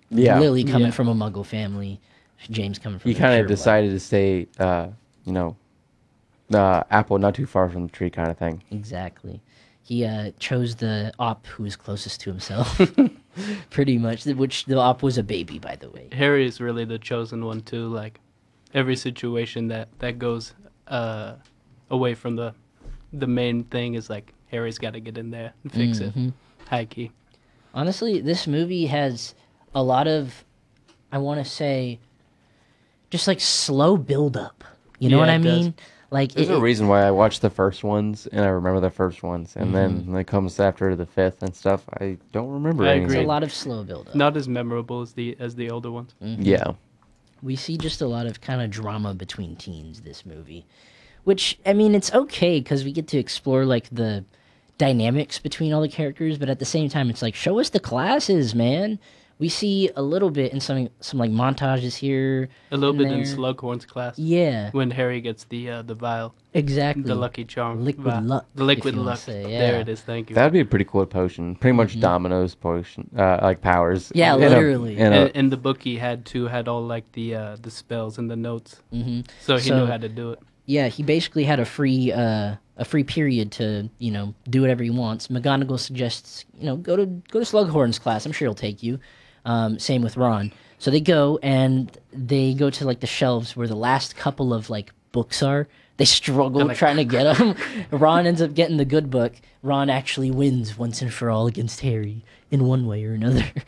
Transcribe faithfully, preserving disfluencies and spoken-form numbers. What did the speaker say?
Yeah. Lily coming Yeah. from a Muggle family, James coming from He a kind pure of blood. decided to stay, uh, you know, uh, apple not too far from the tree kind of thing. Exactly. He uh, chose the op who was closest to himself, pretty much. Which the op was a baby, by the way. Harry is really the chosen one too. Like every situation that that goes uh, away from the the main thing is like Harry's got to get in there and fix it. Mhm. High key. Honestly, this movie has a lot of, I want to say, just like slow build up. You know Yeah, what I it does. mean? Like There's it, a it- reason why I watched the first ones and I remember the first ones, and then Mhm. when it comes after the fifth and stuff, I don't remember I anything. it's a agree. lot of slow build up. Not as memorable as the as the older ones. Yeah. We see just a lot of kind of drama between teens this movie, which I mean it's okay because we get to explore like the dynamics between all the characters, but at the same time it's like show us the classes, man. We see a little bit in some some like montages here, A little and bit in there. Slughorn's class Yeah, when Harry gets the uh, the vial, exactly. the Lucky Charm, Liquid vi- luck, the if liquid you wanna luck. say, There yeah. it is. Thank you. That'd be a pretty cool potion. Pretty much Domino's potion, uh, like powers. Yeah, In a- literally. in a- And in the book, he had to had all like the uh, the spells and the notes, hmm so he So- knew how to do it. Yeah, he basically had a free uh, a free period to you know do whatever he wants. McGonagall suggests you know go to go to Slughorn's class. I'm sure he'll take you. Um, same with Ron. So they go and they go to like the shelves where the last couple of like books are. They struggle like- trying to get them. Ron ends up getting the good book. Ron actually wins once and for all against Harry in one way or another.